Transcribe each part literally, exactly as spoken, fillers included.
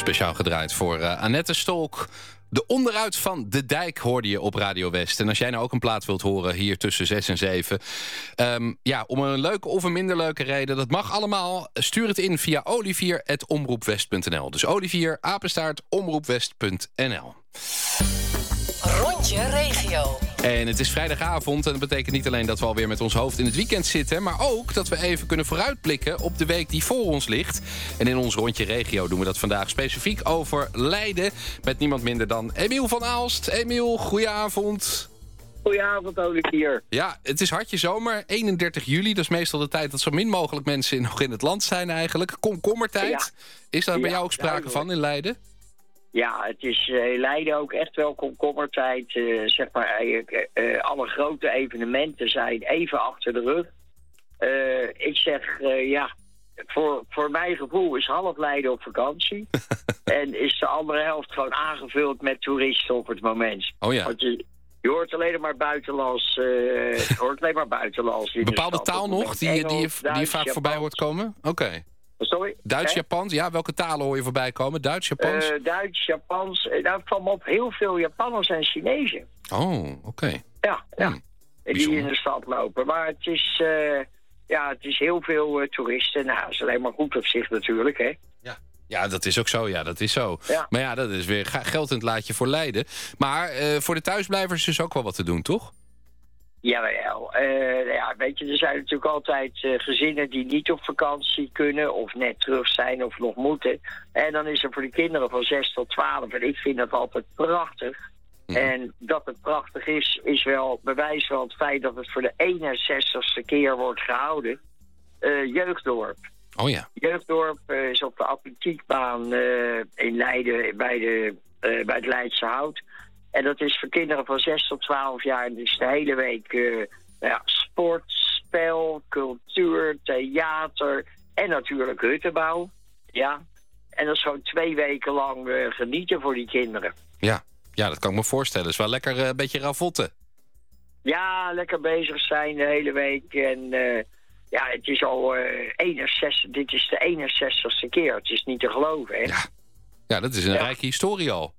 Speciaal gedraaid voor uh, Annette Stolk. De onderuit van de dijk hoorde je op Radio West. En als jij nou ook een plaat wilt horen hier tussen zes en zeven... Um, ja, om een leuke of een minder leuke reden... dat mag allemaal. Stuur het in via olivier at omroepwest punt n l. Dus Olivier, apenstaart, omroepwest punt n l. Rondje regio. En het is vrijdagavond en dat betekent niet alleen dat we alweer met ons hoofd in het weekend zitten... maar ook dat we even kunnen vooruitblikken op de week die voor ons ligt. En in ons Rondje Regio doen we dat vandaag specifiek over Leiden... met niemand minder dan Emiel van Aalst. Emiel, goedenavond. Goedenavond, Olivier. Ja, het is hartje zomer, eenendertig juli. Dat is meestal de tijd dat zo min mogelijk mensen nog in het land zijn eigenlijk. Komkommertijd. Ja. Is daar bij ja, jou ook sprake ja, van in Leiden? Ja, het is uh, Leiden ook echt wel komkommertijd. Uh, zeg maar, eigenlijk, uh, alle grote evenementen zijn even achter de rug. Uh, ik zeg, uh, ja, voor, voor mijn gevoel is half Leiden op vakantie. En is de andere helft gewoon aangevuld met toeristen op het moment. Oh ja. Want je, je hoort alleen maar buitenlands. Uh, je hoort alleen maar buitenlands. In bepaalde de stad, taal nog die, Engels, die, je, die je vaak Japans. voorbij hoort komen? Oké. Okay. Sorry? Duits, Hè? Japans, ja, welke talen hoor je voorbij komen? Duits, Japans? Uh, Duits, Japans. Uh, nou, valt me op heel veel Japanners en Chinezen. Oh, oké. Okay. Ja, ja. Hmm, die bijzonder. in de stad lopen. Maar het is, uh, ja, het is heel veel uh, toeristen. Nou, dat is alleen maar goed op zich natuurlijk, hè. Ja. Ja, dat is ook zo. Ja, dat is zo. Ja. Maar ja, dat is weer geld in het laadje voor Leiden. Maar uh, voor de thuisblijvers is ook wel wat te doen, toch? Jawel. Uh, ja, weet je, er zijn natuurlijk altijd uh, gezinnen die niet op vakantie kunnen... of net terug zijn of nog moeten. En dan is er voor de kinderen van zes tot twaalf... en ik vind dat altijd prachtig. Mm. En dat het prachtig is, is wel bewijs van het feit... dat het voor de eenenzestigste keer wordt gehouden. Uh, Jeugddorp. Oh ja. Jeugddorp uh, is op de atletiekbaan uh, in Leiden bij, de, uh, bij het Leidse Hout... En dat is voor kinderen van zes tot twaalf jaar. En dus de hele week uh, nou ja, sport, spel, cultuur, theater en natuurlijk huttenbouw. Ja. En dat is gewoon twee weken lang uh, genieten voor die kinderen. Ja. ja, dat kan ik me voorstellen. Het is wel lekker uh, een beetje ravotten. Ja, lekker bezig zijn de hele week. En uh, ja, het is al uh, eenenzestig, dit is de eenenzestigste keer. Het is niet te geloven, hè? Ja, ja dat is een ja. rijke historie al.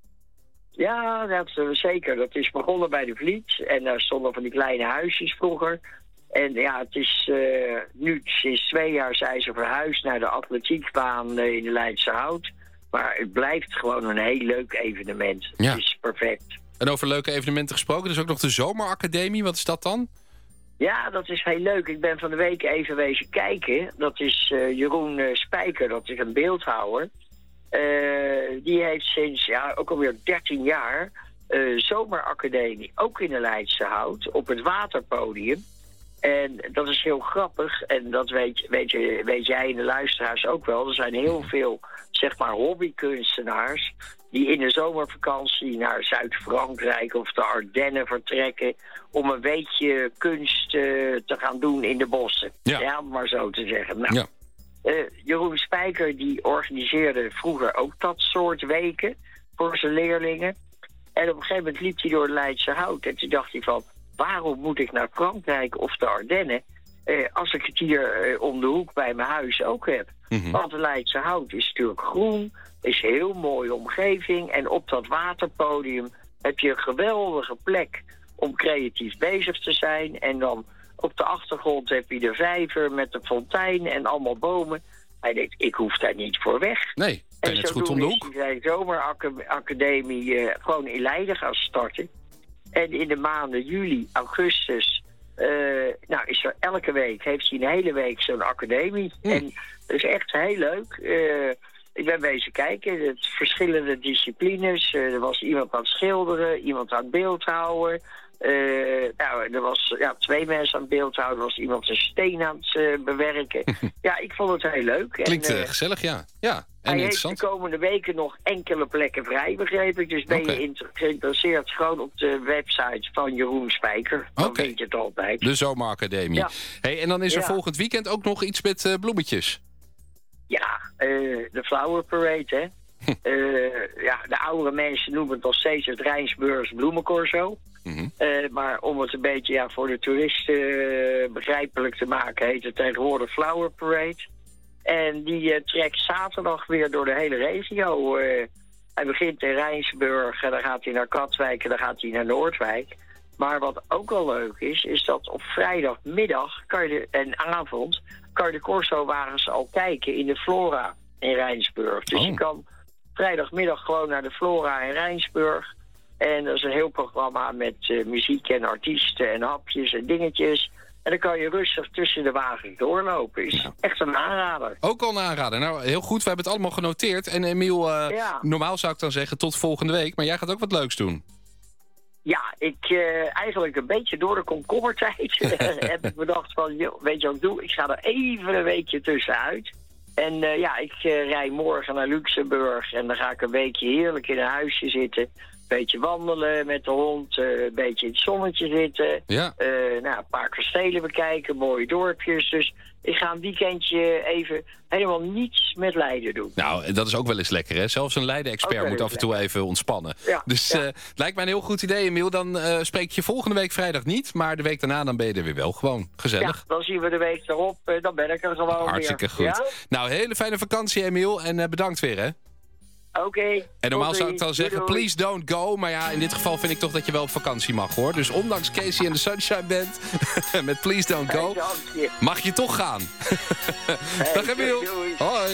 Ja, dat uh, zeker. Dat is begonnen bij de Vliet. En daar stonden van die kleine huisjes vroeger. En ja, het is uh, nu sinds twee jaar zijn ze verhuisd naar de atletiekbaan uh, in de Leidse Hout. Maar het blijft gewoon een heel leuk evenement. Ja. Het is perfect. En over leuke evenementen gesproken, er is ook nog de Zomeracademie. Wat is dat dan? Ja, dat is heel leuk. Ik ben van de week even wezen kijken. Dat is uh, Jeroen uh, Spijker, dat is een beeldhouwer. Uh, die heeft sinds ja, ook alweer dertien jaar uh, Zomeracademie, ook in de Leidse Hout, op het waterpodium. En dat is heel grappig en dat weet, weet, je, weet jij en de luisteraars ook wel. Er zijn heel veel, zeg maar, hobbykunstenaars die in de zomervakantie naar Zuid-Frankrijk of de Ardennen vertrekken om een beetje kunst uh, te gaan doen in de bossen. Ja, ja om maar zo te zeggen. Nou, ja. Uh, Jeroen Spijker die organiseerde vroeger ook dat soort weken voor zijn leerlingen. En op een gegeven moment liep hij door de Leidse Hout. En toen dacht hij van, waarom moet ik naar Frankrijk of de Ardennen... Uh, als ik het hier uh, om de hoek bij mijn huis ook heb. Mm-hmm. Want de Leidse Hout is natuurlijk groen, is een heel mooie omgeving. En op dat waterpodium heb je een geweldige plek om creatief bezig te zijn. En dan... op de achtergrond heb je de vijver met de fontein en allemaal bomen. Hij denkt, ik hoef daar niet voor weg. Nee, en het is goed om de hoek. En zo is de Zomeracademie uh, gewoon in Leiden gaan starten. En in de maanden juli, augustus... Uh, nou, is er elke week, heeft hij een hele week zo'n academie. Mm. En dat is echt heel leuk. Uh, ik ben bezig kijken, het verschillende disciplines. Uh, er was iemand aan het schilderen, iemand aan het beeldhouden... Uh, nou, er was ja, twee mensen aan het beeldhouden. Er was iemand een steen aan het uh, bewerken. Ja, ik vond het heel leuk. Klinkt en, uh, uh, gezellig, ja. ja en hij interessant. heeft de komende weken nog enkele plekken vrij, begreep ik. Dus ben okay. je inter- geïnteresseerd gewoon op de website van Jeroen Spijker. Dan okay. weet je het altijd. De Zomeracademie. Ja. Hey, en dan is er ja. volgend weekend ook nog iets met uh, bloemetjes. Ja, uh, de Flower Parade, hè. uh, ja, de oudere mensen noemen het nog steeds het Rijnsburgs Bloemencorso. Mm-hmm. Uh, maar om het een beetje ja, voor de toeristen uh, begrijpelijk te maken, heet het tegenwoordig Flower Parade. En die uh, trekt zaterdag weer door de hele regio. Uh, hij begint in Rijnsburg, en dan gaat hij naar Katwijk en dan gaat hij naar Noordwijk. Maar wat ook wel leuk is, is dat op vrijdagmiddag kan je de, en avond kan je de Corso-wagens al kijken in de Flora in Rijnsburg. Dus oh. je kan vrijdagmiddag gewoon naar de Flora in Rijnsburg. En dat is een heel programma met uh, muziek en artiesten en hapjes en dingetjes. En dan kan je rustig tussen de wagens doorlopen. Is ja. echt een aanrader. Ook al een aanrader. Nou, heel goed. We hebben het allemaal genoteerd. En Emiel, uh, ja. normaal zou ik dan zeggen tot volgende week. Maar jij gaat ook wat leuks doen. Ja, ik uh, eigenlijk een beetje door de komkommertijd heb ik bedacht van, joh, weet je wat ik doe? Ik ga er even een weekje tussenuit. En uh, ja, ik uh, rij morgen naar Luxemburg en dan ga ik een weekje heerlijk in een huisje zitten. Een beetje wandelen met de hond, uh, een beetje in het zonnetje zitten. Ja. Uh, nou, een paar kastelen bekijken, mooie dorpjes. Dus ik ga een weekendje even helemaal niets met Leiden doen. Nou, dat is ook wel eens lekker, hè? Zelfs een Leiden-expert moet af en toe lekker. even ontspannen. Ja, dus ja. Uh, lijkt mij een heel goed idee, Emiel. Dan uh, spreek ik je volgende week vrijdag niet. Maar de week daarna dan ben je er weer wel. Gewoon gezellig. Ja, dan zien we de week erop. Uh, dan ben ik er gewoon Hartstikke weer. goed. Ja? Nou, hele fijne vakantie, Emiel. En uh, bedankt weer, hè? Oké. Okay, en normaal zou ik dan zeggen, doei, doei. Please don't go. Maar ja, in dit geval vind ik toch dat je wel op vakantie mag, hoor. Dus ondanks Casey en de Sunshine Band met Please don't go, mag je toch gaan. Hey, Dag Emiel. Doei. Hoi.